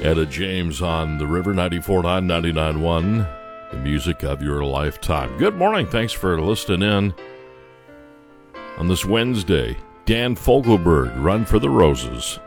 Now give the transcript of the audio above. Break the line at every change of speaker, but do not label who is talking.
Etta James on the River 94.9, 99.1, the music of your lifetime. Good morning. Thanks for listening in on this Wednesday. Dan Fogelberg, Run for the Roses.